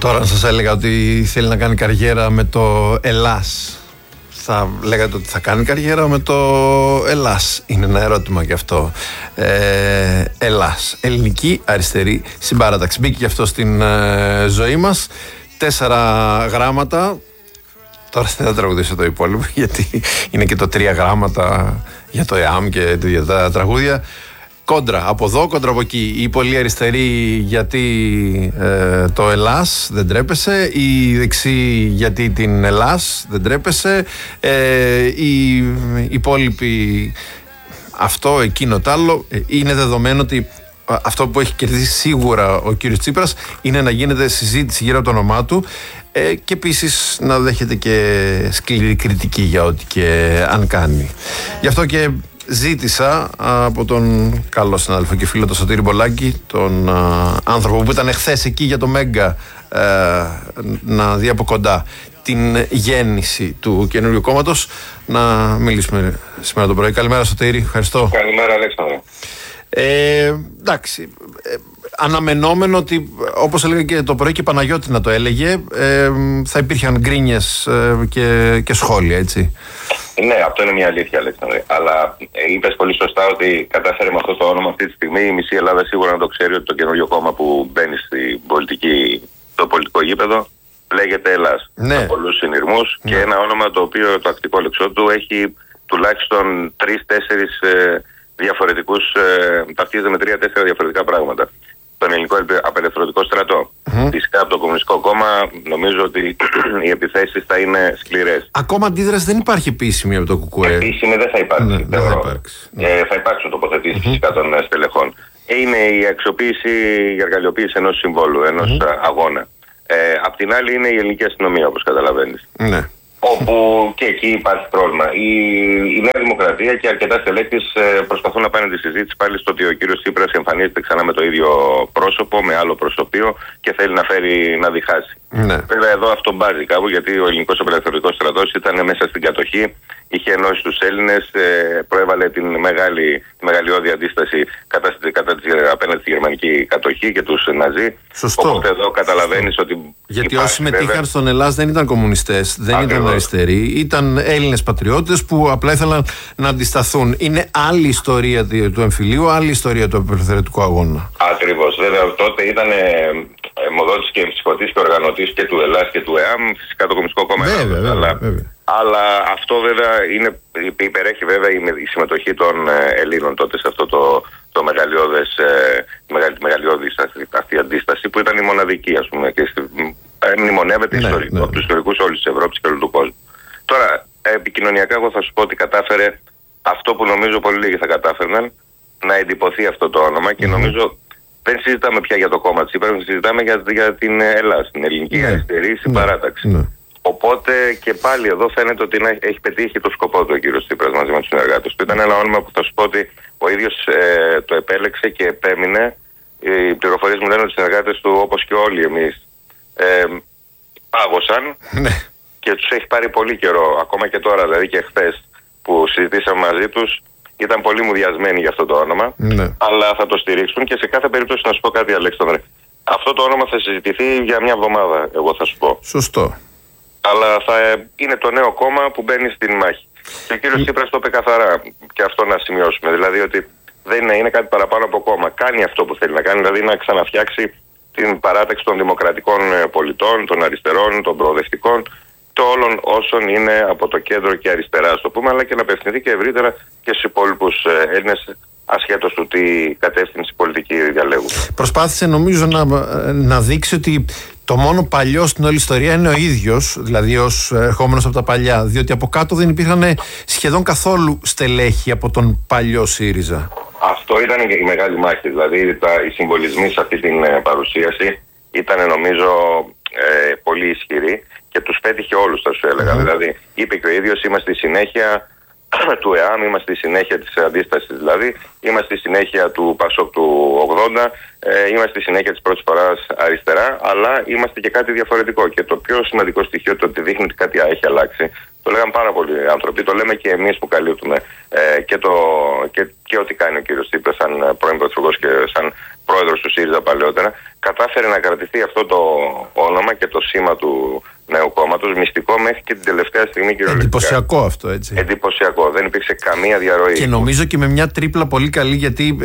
Τώρα σας έλεγα ότι θέλει να κάνει καριέρα με το Ελλάς, θα λέγατε ότι θα κάνει καριέρα με το Ελλάς. Είναι ένα ερώτημα και αυτό. Ελλάς, ελληνική αριστερή συμπαράταξη. Μπήκε και αυτό στην ζωή μας. 4 γράμματα. Τώρα δεν θα τραγουδήσω το υπόλοιπο, γιατί είναι και το 3 γράμματα για το ΕΑΜ και για τα τραγούδια. Κόντρα από εδώ, κόντρα από εκεί. Η πολύ αριστερή γιατί το Ελλάς δεν τρέπεσε, η δεξί γιατί την Ελλάς δεν τρέπεσε, οι υπόλοιποι αυτό, εκείνο, τ' άλλο. Είναι δεδομένο ότι αυτό που έχει κερδίσει σίγουρα ο κύριος Τσίπρας είναι να γίνεται συζήτηση γύρω από το όνομά του και επίσης να δέχεται και σκληρή κριτική για ό,τι και αν κάνει. Γι' αυτό και ζήτησα από τον καλό συνάδελφο και φίλο τον Σωτήρη Μπολάκη, τον άνθρωπο που ήταν εχθές εκεί για το Μέγκα, να δει από κοντά την γέννηση του καινούριου κόμματος, να μιλήσουμε σήμερα το πρωί. Καλημέρα Σωτήρη, ευχαριστώ. Καλημέρα Αλέξανδρε. Εντάξει, αναμενόμενο ότι, όπως έλεγε και το πρωί και η Παναγιώτη να το έλεγε, θα υπήρχαν γκρίνιες και σχόλια, έτσι. Ναι, αυτό είναι μια αλήθεια, Αλέξανδρε. Αλλά είπες πολύ σωστά ότι κατάφερε με αυτό το όνομα αυτή τη στιγμή η μισή Ελλάδα σίγουρα να το ξέρει ότι το καινούριο κόμμα που μπαίνει στο πολιτικό γήπεδο λέγεται Ελλάς. Ναι. Με πολλούς συνειρμούς και ένα όνομα το οποίο το ακτικό λεξό του έχει τουλάχιστον 3-4 διαφορετικούς, ταυτίζεται με 3-4 διαφορετικά πράγματα. Τον ελληνικό απελευθερωτικό στρατό. Φυσικά από το Κομμουνιστικό Κόμμα νομίζω ότι οι επιθέσεις θα είναι σκληρές. Ακόμα αντίδραση δεν υπάρχει επίσημη από το ΚΚΕ. Επίσημη δεν θα υπάρξει. Δεν θα υπάρξει. Θα υπάρξουν τοποθετήσεις φυσικά των στελεχών. Είναι η αξιοποίηση, η εργαλειοποίηση ενός συμβόλου, ενός αγώνα. Απ' την άλλη είναι η ελληνική αστυνομία, όπως καταλαβαίνεις. Ναι. Όπου και εκεί υπάρχει πρόβλημα. Η Νέα Δημοκρατία και αρκετά στελέχη προσπαθούν να πάνε τη συζήτηση πάλι στο ότι ο κύριος Τσίπρας εμφανίζεται ξανά με το ίδιο πρόσωπο, με άλλο προσωπείο και θέλει να φέρει να διχάσει. Ναι. Βέβαια εδώ αυτό μπάζει κάπου, γιατί ο ελληνικός απελευθερωτικός στρατός ήταν μέσα στην κατοχή, είχε ενώσει τους Έλληνες, προέβαλε τη μεγαλειώδη αντίσταση απέναντι στη γερμανική κατοχή και τους Ναζί. Σωστό. Οπότε εδώ καταλαβαίνεις ότι. Γιατί όσοι συμμετείχαν στον Ελλάς δεν ήταν κομμουνιστές, δεν ήταν αριστεροί, ήταν Έλληνες πατριώτες που απλά ήθελαν να αντισταθούν. Είναι άλλη ιστορία του εμφυλίου, άλλη ιστορία του απελευθερωτικού αγώνα. Ακριβώς. Βέβαια τότε ήταν αιμοδότης και ψυχωτής και οργανωτής και του Ελλάς και του ΕΑΜ, φυσικά το Κομμουνιστικό Κόμμα. Βέβαια. Αλλά αυτό βέβαια υπερέχει βέβαια η συμμετοχή των Ελλήνων τότε σε αυτό το μεγαλειώδη αυτή αντίσταση που ήταν η μοναδική, ας πούμε, και μνημονεύεται από τους ιστορικούς όλης της Ευρώπης και όλου του κόσμου. Τώρα, επικοινωνιακά εγώ θα σου πω ότι κατάφερε αυτό που νομίζω πολύ λίγοι θα κατάφερναν, να εντυπωθεί αυτό το όνομα και νομίζω δεν συζητάμε πια για το κόμμα της Τσίπρας, συζητάμε για την Ελλάδα, την ελληνική αριστερή συμπαράταξη. Ναι. Οπότε και πάλι εδώ φαίνεται ότι έχει πετύχει το σκοπό του ο κύριος Τσίπρας μαζί με τους συνεργάτες του. Ήταν ένα όνομα που θα σου πω ότι ο ίδιος το επέλεξε και επέμεινε. Οι πληροφορίες μου λένε ότι οι συνεργάτες του, όπως και όλοι εμείς, πάγωσαν και τους έχει πάρει πολύ καιρό. Ακόμα και τώρα, δηλαδή και χθες που συζητήσαμε μαζί τους, ήταν πολύ μουδιασμένοι για αυτό το όνομα. Αλλά θα το στηρίξουν και σε κάθε περίπτωση να σου πω κάτι, Αλέξανδρε. Αυτό το όνομα θα συζητηθεί για μια εβδομάδα, εγώ θα σου πω. Σωστό. Αλλά θα είναι το νέο κόμμα που μπαίνει στην μάχη. Και ο κύριος Τσίπρας το είπε καθαρά, και αυτό να σημειώσουμε. Δηλαδή ότι δεν είναι κάτι παραπάνω από κόμμα. Κάνει αυτό που θέλει να κάνει, δηλαδή να ξαναφτιάξει την παράταξη των δημοκρατικών πολιτών, των αριστερών, των προοδευτικών, και όλων όσων είναι από το κέντρο και αριστερά, στο πούμε, αλλά και να απευθυνθεί και ευρύτερα και στους υπόλοιπους Έλληνες, ασχέτως του τι κατεύθυνση πολιτική διαλέγουν. Προσπάθησε νομίζω να δείξει ότι το μόνο παλιό στην όλη ιστορία είναι ο ίδιος, δηλαδή ως ερχόμενος από τα παλιά, διότι από κάτω δεν υπήρχαν σχεδόν καθόλου στελέχη από τον παλιό ΣΥΡΙΖΑ. Αυτό ήταν και η μεγάλη μάχη, δηλαδή οι συμβολισμοί σε αυτή την παρουσίαση ήταν νομίζω πολύ ισχυροί και τους πέτυχε όλους, θα σου έλεγα. Δηλαδή είπε και ο ίδιος, είμαστε στη συνέχεια του ΕΑΜ, είμαστε στη συνέχεια της αντίστασης, δηλαδή είμαστε στη συνέχεια του ΠΑΣΟΚ του 80, είμαστε στη συνέχεια της πρώτης φοράς αριστερά, αλλά είμαστε και κάτι διαφορετικό. Και το πιο σημαντικό στοιχείο, το ότι δείχνει ότι κάτι έχει αλλάξει, το λέγαν πάρα πολλοί άνθρωποι, το λέμε και εμείς που καλύπτουμε και ό,τι κάνει ο κύριος Τσίπρας σαν πρώην πρωθυπουργός και σαν πρόεδρος του ΣΥΡΙΖΑ παλαιότερα, κατάφερε να κρατηθεί αυτό το όνομα και το σήμα του νέου κόμματος μυστικό μέχρι και την τελευταία στιγμή κυριολεκτικά. Εντυπωσιακό αυτό, έτσι. Εντυπωσιακό. Δεν υπήρξε καμία διαρροή. Και νομίζω και με μια τρίπλα πολύ καλή, γιατί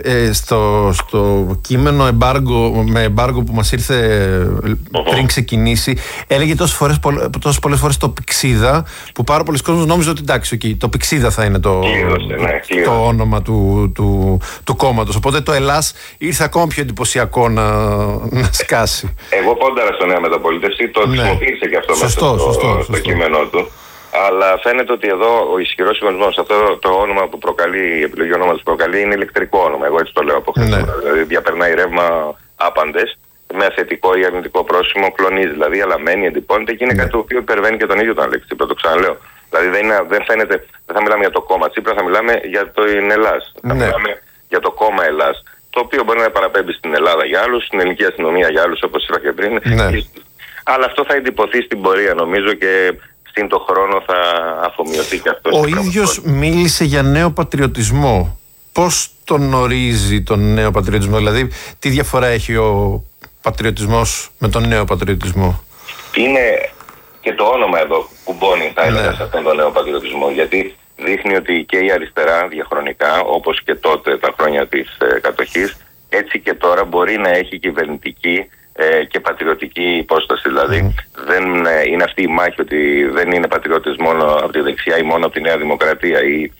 στο κείμενο με εμπάργο που μας ήρθε πριν ξεκινήσει, έλεγε τόσες πολλές φορές το Πηξίδα, που πάρα πολλοί κόσμος νόμιζε ότι εντάξει, το Πηξίδα θα είναι το όνομα του κόμματος. Οπότε το Ελλάς ήρθε ακόμα πιο εντυπωσιακό να σκάσει. Εγώ πόνταρα στο Νέα Μεταπολίτευση, το χρησιμοποίησε και αυτό μέσα στο κείμενο του. Αλλά φαίνεται ότι εδώ ο ισχυρός συμβολισμός, αυτό το όνομα που προκαλεί, η επιλογή ονόματος που προκαλεί, είναι ηλεκτρικό όνομα. Εγώ έτσι το λέω από χθες. Δηλαδή διαπερνάει ρεύμα άπαντες, με θετικό ή αρνητικό πρόσημο, κλονίζει δηλαδή, αλλά μένει, εντυπώνεται και είναι κάτι το οποίο υπερβαίνει και τον ίδιο τον Αλέξη Τσίπρα, το ξαναλέω. Δηλαδή δεν φαίνεται, δεν θα μιλάμε για το κόμμα Τσίπρα, θα μιλάμε για το Ελλάς. Θα μιλάμε για το κόμμα Ελλάς. Το οποίο μπορεί να παραπέμπει στην Ελλάδα για άλλους, στην ελληνική αστυνομία για άλλους, όπως είπα και πριν. Αλλά αυτό θα εντυπωθεί στην πορεία, νομίζω, και στην το χρόνο θα αφομοιωθεί και αυτό. Ο ίδιος μίλησε για νέο πατριωτισμό. Πώς τον ορίζει τον νέο πατριωτισμό, δηλαδή τι διαφορά έχει ο πατριωτισμός με τον νέο πατριωτισμό? Είναι και το όνομα εδώ κουμπώνει, θα έλεγα, σε αυτόν τον νέο πατριωτισμό, γιατί δείχνει ότι και η αριστερά διαχρονικά, όπως και τότε τα χρόνια της κατοχής, έτσι και τώρα μπορεί να έχει κυβερνητική και πατριωτική υπόσταση. Δηλαδή δεν είναι αυτή η μάχη ότι δεν είναι πατριώτες μόνο από τη δεξιά ή μόνο από τη Νέα Δημοκρατία, ή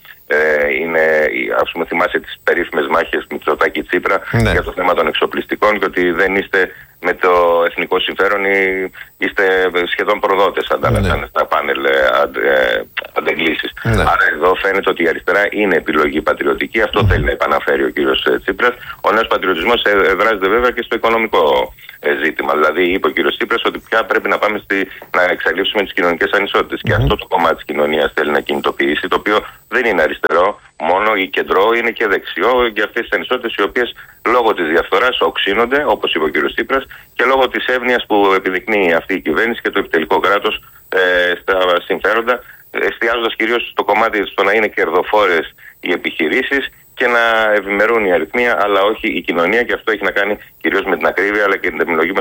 ας πούμε, θυμάσαι τις περίφημες μάχες Μητσοτάκη Τσίπρα για το θέμα των εξοπλιστικών, και ότι δεν είστε με το εθνικό συμφέρον ή είστε σχεδόν προδότες, αντάλλαξαν στα πάνελ αντεγκλήσεις. Άρα εδώ φαίνεται ότι η αριστερά είναι επιλογή πατριωτική. Αυτό θέλει να επαναφέρει ο κύριος Τσίπρας. Ο νέος πατριωτισμός εδράζεται βέβαια και στο οικονομικό ζήτημα. Δηλαδή είπε ο κύριος Τσίπρας ότι πια πρέπει να πάμε να εξαλείψουμε τις κοινωνικές ανισότητες. Και αυτό το κομμάτι της κοινωνίας θέλει να κινητοποιήσει, το οποίο δεν είναι αριστερό μόνο ή κεντρό, είναι και δεξιό, για αυτές τις ανισότητες οι οποίες λόγω της διαφθοράς οξύνονται, όπως είπε ο κύριος Τσίπρας, και λόγω της εύνοιας που επιδεικνύει αυτή η κυβέρνηση και το επιτελικό κράτος στα συμφέροντα, εστιάζοντας κυρίως στο κομμάτι στο να είναι κερδοφόρες οι επιχειρήσεις και να ευημερούν οι αριθμοί, αλλά όχι η κοινωνία, και αυτό έχει να κάνει κυρίως με την ακρίβεια αλλά και την επιλογή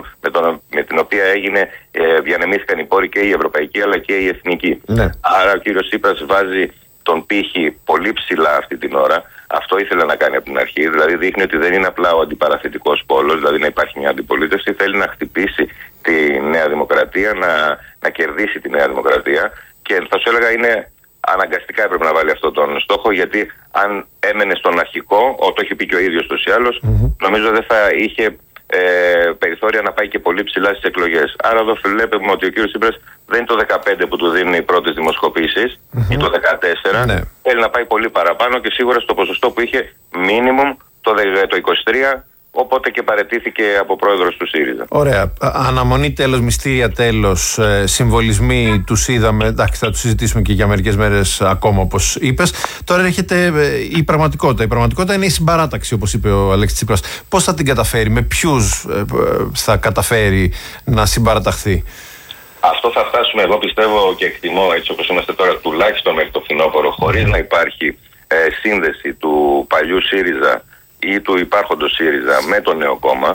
με την οποία διανεμήθηκαν οι πόροι, και η ευρωπαϊκή αλλά και η εθνική. Άρα ο κύριος Τσίπρας βάζει τον πύχη πολύ ψηλά αυτή την ώρα. Αυτό ήθελε να κάνει από την αρχή. Δηλαδή δείχνει ότι δεν είναι απλά ο αντιπαραθετικός πόλος, δηλαδή να υπάρχει μια αντιπολίτευση. Θέλει να χτυπήσει τη Νέα Δημοκρατία, να κερδίσει τη Νέα Δημοκρατία. Και θα σου έλεγα είναι αναγκαστικά έπρεπε να βάλει αυτόν τον στόχο, γιατί αν έμενε στον αρχικό, το έχει πει και ο ίδιος τους ή άλλως, νομίζω δεν θα είχε περιθώρια να πάει και πολύ ψηλά στις εκλογές. Άρα εδώ βλέπουμε ότι ο κύριος Τσίπρας δεν είναι το 15 που του δίνουν οι πρώτες δημοσκοπήσεις ή το 14. Θέλει να πάει πολύ παραπάνω, και σίγουρα στο ποσοστό που είχε minimum το 23, οπότε και παραιτήθηκε από πρόεδρος του ΣΥΡΙΖΑ. Ωραία. Αναμονή τέλος, μυστήρια τέλος, συμβολισμοί τους είδαμε. Εντάξει, θα τους συζητήσουμε και για μερικές μέρες ακόμα, όπως είπες. Τώρα έρχεται η πραγματικότητα. Η πραγματικότητα είναι η συμπαράταξη, όπως είπε ο Αλέξης Τσίπρας. Πώς θα την καταφέρει, με ποιους θα καταφέρει να συμπαραταχθεί? Αυτό θα φτάσουμε, εγώ πιστεύω και εκτιμώ, έτσι όπως είμαστε τώρα, τουλάχιστον μέχρι το φθινόπωρο, χωρίς να υπάρχει σύνδεση του παλιού ΣΥΡΙΖΑ ή του υπάρχοντος ΣΥΡΙΖΑ με το νέο κόμμα.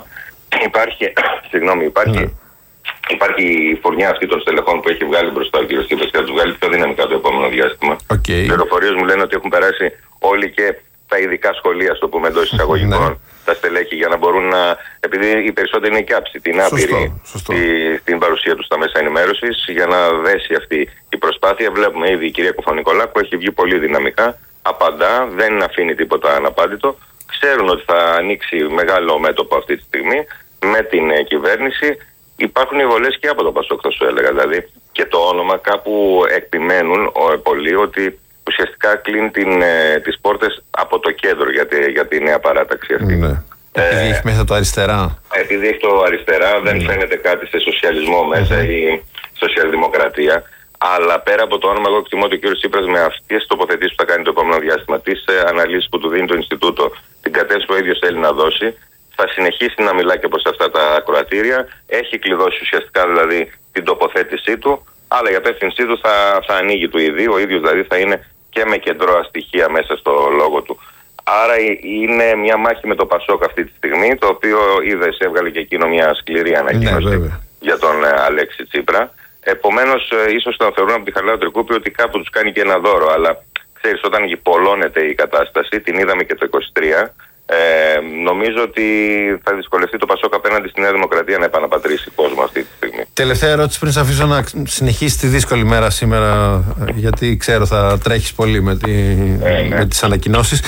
Υπάρχει η φουρνιά αυτή των στελεχών που έχει βγάλει μπροστά ο κ. Τσίπρας και θα τους βγάλει πιο δυναμικά το επόμενο διάστημα. Οι πληροφορίες μου λένε ότι έχουν περάσει όλοι και τα ειδικά σχολεία, στο πούμε εντός εισαγωγικών, τα στελέχη, για να μπορούν να. Επειδή οι περισσότεροι είναι και άψητοι, είναι άπειροι στην παρουσία τους στα μέσα ενημέρωσης, για να δέσει αυτή η προσπάθεια. Βλέπουμε ήδη η κυρία Κοφωνικολάκου έχει βγει πολύ δυναμικά, απαντά, δεν αφήνει τίποτα αναπάντητο. Ξέρουν ότι θα ανοίξει μεγάλο μέτωπο αυτή τη στιγμή με την κυβέρνηση. Υπάρχουν οι βολές και από το ΠΑΣΟΚ, θα σου έλεγα. Δηλαδή και το όνομα κάπου επιμένουν πολλοί ότι ουσιαστικά κλείνει τις πόρτες από το κέντρο για τη νέα παράταξη αυτή. Επειδή έχει μέσα το αριστερά. Επειδή έχει το αριστερά, δεν φαίνεται κάτι σε σοσιαλισμό μέσα ή σοσιαλδημοκρατία. Αλλά πέρα από το όνομα, εγώ εκτιμώ ότι ο κ. Τσίπρας με αυτές τις τοποθετήσεις που θα κάνει το επόμενο διάστημα, τις αναλύσεις που του δίνει το Ινστιτούτο, την κατεύθυνση που ο ίδιος θέλει να δώσει, θα συνεχίσει να μιλά και προς αυτά τα ακροατήρια. Έχει κλειδώσει ουσιαστικά δηλαδή την τοποθέτησή του, αλλά η κατεύθυνσή του θα ανοίγει του ιδίου. Ο ίδιος δηλαδή θα είναι και με κεντρώα στοιχεία μέσα στο λόγο του. Άρα είναι μια μάχη με το Πασόκ αυτή τη στιγμή, το οποίο είδες έβγαλε και εκείνο μια σκληρή ανακοίνωση για τον Αλέξη Τσίπρα. Επομένως, ίσως τον θεωρούν από τη Χαριλάου Τρικούπη ότι κάπου τους κάνει και ένα δώρο. Αλλά ξέρεις, όταν γυπολώνεται η κατάσταση, την είδαμε και το 23, νομίζω ότι θα δυσκολευτεί το Πασόκ απέναντι στη Νέα Δημοκρατία να επαναπατρίσει κόσμο αυτή τη στιγμή. Τελευταία ερώτηση πριν σε αφήσω να συνεχίσει τη δύσκολη μέρα σήμερα, γιατί ξέρω θα τρέχεις πολύ με τις ανακοινώσεις.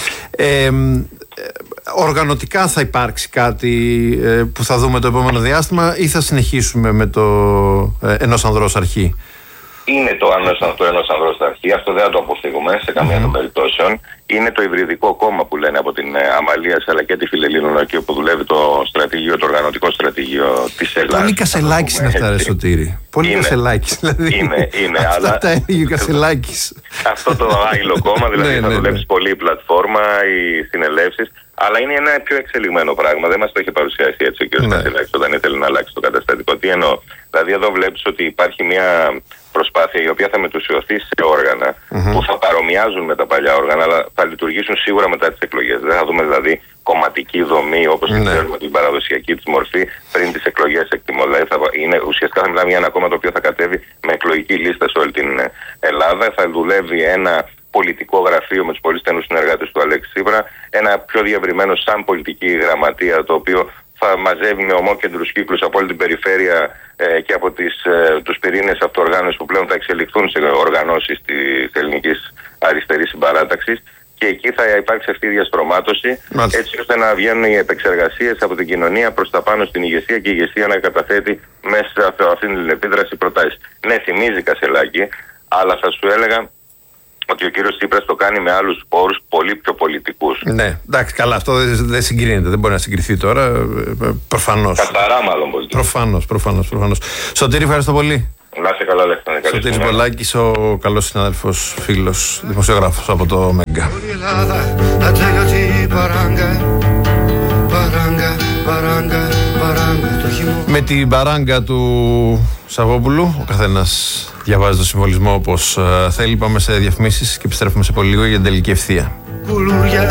Οργανωτικά θα υπάρξει κάτι που θα δούμε το επόμενο διάστημα ή θα συνεχίσουμε με το ενός ανδρός αρχή? Είναι το ενός ανδρός αρχή, αυτό δεν θα το αποφύγουμε σε καμία των περιπτώσεων. Είναι το υβριδικό κόμμα που λένε από την Αμαλία αλλά και τη Φιλελλήνων, εκεί όπου δουλεύει το οργανωτικό στρατηγείο της Ελλάδας. Πολύ Κασελάκης είναι αυτά, ρε Σωτήρη. Πολύ Κασελάκης. Δηλαδή, είναι, αυτά αλλά τα έλεγε ο Κασελάκης. Αυτό το άγιλο κόμμα, δηλαδή θα δουλέψει πολύ η πλατφόρμα, οι συνελεύσεις. Αλλά είναι ένα πιο εξελιγμένο πράγμα. Δεν μας το έχει παρουσιάσει έτσι ο κ. Κασελάκης όταν ήθελε να αλλάξει το καταστατικό. Τι εννοώ? Δηλαδή, εδώ βλέπεις ότι υπάρχει μια προσπάθεια η οποία θα μετουσιωθεί σε όργανα που θα παρομοιάζουν με τα παλιά όργανα, αλλά θα λειτουργήσουν σίγουρα μετά τις εκλογές. Δεν θα δούμε δηλαδή κομματική δομή όπως ξέρουμε την παραδοσιακή της μορφή πριν τις εκλογές, εκτιμώ. Δηλαδή, ουσιαστικά θα μιλάμε για ένα κόμμα το οποίο θα κατέβει με εκλογική λίστα σε όλη την Ελλάδα. Θα δουλεύει ένα πολιτικό γραφείο με τους πολύ στενούς συνεργάτες του Αλέξη Τσίπρα, ένα πιο διευρυμένο σαν πολιτική γραμματεία, το οποίο θα μαζεύει με ομόκεντρους κύκλους από όλη την περιφέρεια και από τους πυρήνες αυτοοργάνωσης που πλέον θα εξελιχθούν σε οργανώσεις της ελληνικής αριστερής συμπαράταξης, και εκεί θα υπάρξει αυτή η διαστρωμάτωση, έτσι ώστε να βγαίνουν οι επεξεργασίες από την κοινωνία προς τα πάνω στην ηγεσία και η ηγεσία να καταθέτει μέσα σε αυτήν την επίδραση προτάσεις. Ναι, θυμίζει Κασελάκη, αλλά θα σου έλεγα ότι ο κύριος Τσίπρας το κάνει με άλλους όρους πολύ πιο πολιτικούς. Ναι, εντάξει, καλά, αυτό δεν συγκρίνεται, δεν μπορεί να συγκριθεί τώρα, προφανώς. Καθαρά μάλλον πολιτικός. Προφανώς. Σωτήρη, ευχαριστώ πολύ. Να είσαι καλά, Αλέξανδρε. Σωτήρης Πολάκης, ο καλός συνάδελφος, φίλος, δημοσιογράφος από το Μέγκα. Με την παράγκα του Σαββόπουλου, ο καθένας διαβάζει το συμβολισμό όπως θέλει. Πάμε σε διαφημίσεις και επιστρέφουμε σε πολύ λίγο για την τελική ευθεία.